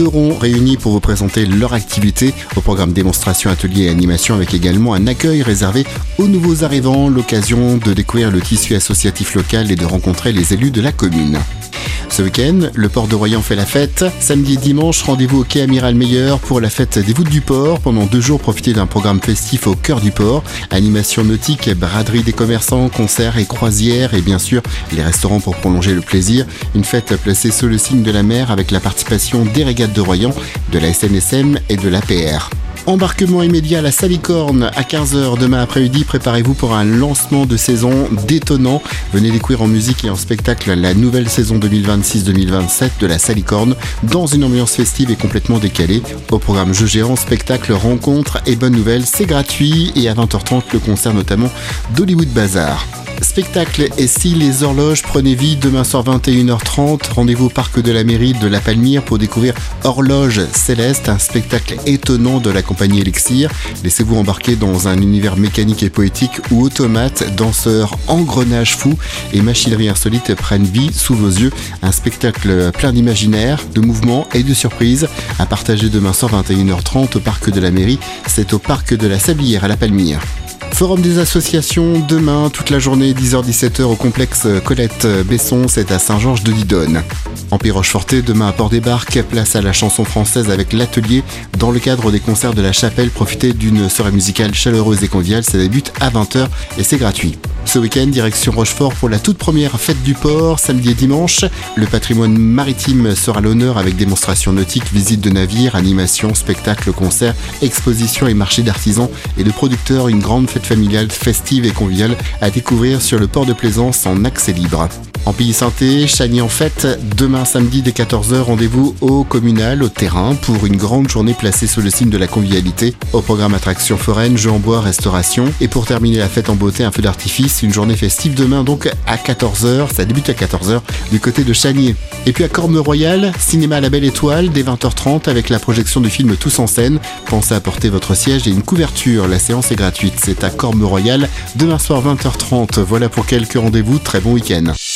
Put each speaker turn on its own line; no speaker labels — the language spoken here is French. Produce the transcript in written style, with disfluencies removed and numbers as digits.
seront réunis pour vous présenter leur activité. Au programme démonstration, atelier et animation, avec également un accueil réservé aux nouveaux arrivants, l'occasion de découvrir le tissu associatif local et de rencontrer les élus de la commune. Ce week-end, le port de Royan fait la fête. Samedi et dimanche, rendez-vous au quai Amiral Meyer pour la fête des voûtes du port. Pendant 2 jours, profitez d'un programme festif au cœur du port. Animation nautique, braderie des commerçants, concerts et croisières et bien sûr les restaurants pour prolonger le plaisir. Une fête placée sous le signe de la mer avec la participation des régates de Royan, de la SNSM et de l'APR. Embarquement immédiat à la Salicorne à 15h demain après-midi. Préparez-vous pour un lancement de saison détonnant. Venez découvrir en musique et en spectacle la nouvelle saison 2026-2027 de la Salicorne dans une ambiance festive et complètement décalée. Au programme jeux géants, spectacles, rencontres et bonnes nouvelles, c'est gratuit. Et à 20h30, le concert notamment d'Hollywood Bazar. Spectacle et si les horloges prenaient vie demain soir 21h30, rendez-vous au parc de la mairie de La Palmyre pour découvrir Horloge Céleste, un spectacle étonnant de la compagnie Elixir. Laissez-vous embarquer dans un univers mécanique et poétique où automates, danseurs, engrenages fous et machinerie insolite prennent vie sous vos yeux. Un spectacle plein d'imaginaire, de mouvements et de surprises à partager demain soir 21h30 au parc de la mairie. C'est au parc de la Sablière à La Palmyre. Forum des associations demain, toute la journée, 10h-17h au complexe Colette Besson, c'est à Saint-Georges de Didonne. Empire Rocheforté, demain à Port-des-Barques, place à la chanson française avec l'atelier. Dans le cadre des concerts de la chapelle, profitez d'une soirée musicale chaleureuse et conviviale, ça débute à 20h et c'est gratuit. Ce week-end, direction Rochefort pour la toute première fête du port, samedi et dimanche. Le patrimoine maritime sera à l'honneur avec démonstrations nautiques, visites de navires, animations, spectacles, concerts, expositions et marchés d'artisans et de producteurs. Une grande fête familiale, festive et conviviale à découvrir sur le port de Plaisance en accès libre. En Pilly-Sainté, Chagny en fête, demain samedi dès 14h, rendez-vous au communal, au terrain, pour une grande journée placée sous le signe de la convivialité. Au programme attractions foraines, jeux en bois, restauration. Et pour terminer la fête en beauté, un feu d'artifice, une journée festive demain donc à 14h, ça débute à 14h du côté de Chagny. Et puis à Corme-Royal, cinéma à la Belle Étoile, dès 20h30 avec la projection du film Tous en scène. Pensez à porter votre siège et une couverture, la séance est gratuite. C'est à Corme-Royal, demain soir 20h30. Voilà pour quelques rendez-vous, très bon week-end.